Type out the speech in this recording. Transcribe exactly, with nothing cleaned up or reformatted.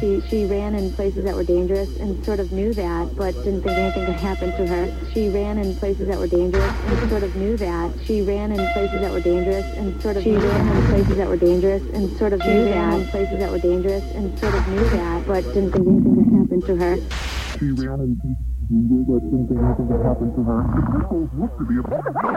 She she ran in places that were dangerous and sort of knew that, but didn't think anything could happen to her. She ran in places that were dangerous and sort of knew that. She ran in places that were dangerous and sort of she ran in places that were dangerous and sort of knew that. In places that were dangerous and sort of knew that, but didn't think anything could happen to her. She ran in places that didn't think anything could happen to her.